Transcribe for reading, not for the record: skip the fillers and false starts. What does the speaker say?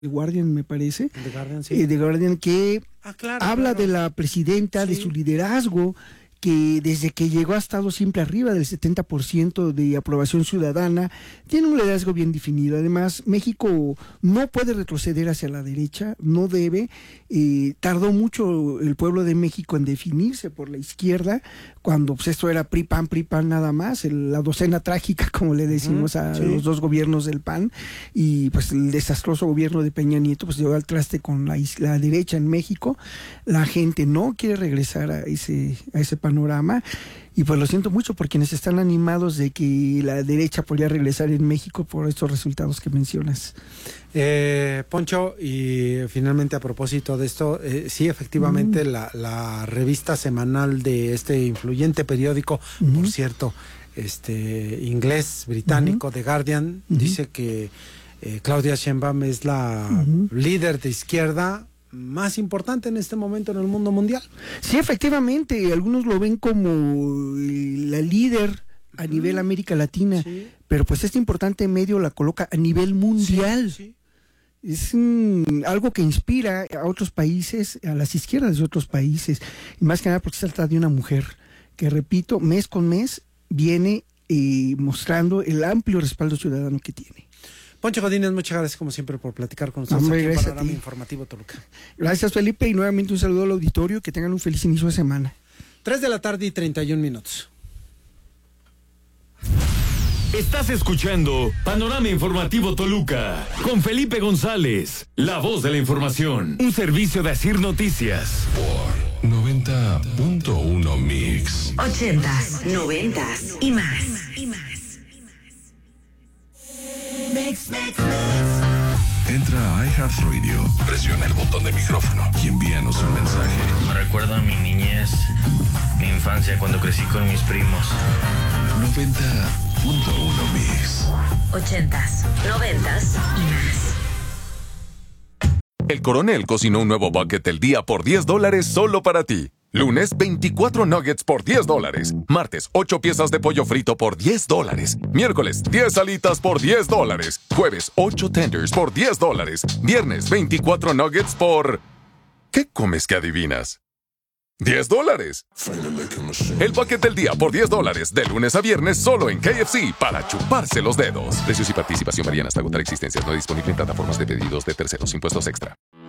The Guardian, me parece. The Guardian, sí. The Guardian, que claro, habla de la presidenta, de su liderazgo, que desde que llegó ha estado siempre arriba del 70% de aprobación ciudadana, tiene un liderazgo bien definido. Además, México no puede retroceder hacia la derecha, no debe. Tardó mucho el pueblo de México en definirse por la izquierda, cuando pues esto era PRI-PAN nada más, la docena trágica, como le decimos a los dos gobiernos del PAN, y pues el desastroso gobierno de Peña Nieto pues llegó al traste con la derecha en México. La gente no quiere regresar a ese panorama, y pues lo siento mucho por quienes están animados de que la derecha podría regresar en México por estos resultados que mencionas. Poncho, y finalmente a propósito de esto, sí, efectivamente la revista semanal de este influyente periódico, por cierto, inglés, británico, The Guardian, dice que Claudia Sheinbaum es la líder de izquierda más importante en este momento en el mundo mundial. Sí, efectivamente, algunos lo ven como la líder a nivel América Latina, pero pues este importante medio la coloca a nivel mundial. Es algo que inspira a otros países, a las izquierdas de otros países, y más que nada porque se trata de una mujer que, repito, mes con mes viene mostrando el amplio respaldo ciudadano que tiene. Poncho Godínez, muchas gracias como siempre por platicar con nosotros aquí en Panorama Informativo Toluca. Gracias, Felipe, y nuevamente un saludo al auditorio, que tengan un feliz inicio de semana. 3:31 p.m. Estás escuchando Panorama Informativo Toluca con Felipe González, la voz de la información, un servicio de Asir Noticias. Por 90.1 Mix. 80s, 90s y más. Entra a iHeartRadio, presiona el botón de micrófono y envíanos un mensaje. Me recuerda a mi niñez, mi infancia cuando crecí con mis primos. 90.1 Mix. 80s, 90s y más. El Coronel cocinó un nuevo bucket del día por $10 solo para ti. Lunes, 24 nuggets por $10. Martes, 8 piezas de pollo frito por $10. Miércoles, 10 alitas por $10. Jueves, 8 tenders por $10. Viernes, 24 nuggets por... ¿Qué comes que adivinas? $10. El bucket del día por $10. De lunes a viernes solo en KFC para chuparse los dedos. Precios y participación varían hasta agotar existencias. No disponible en plataformas de pedidos de terceros. Impuestos extra.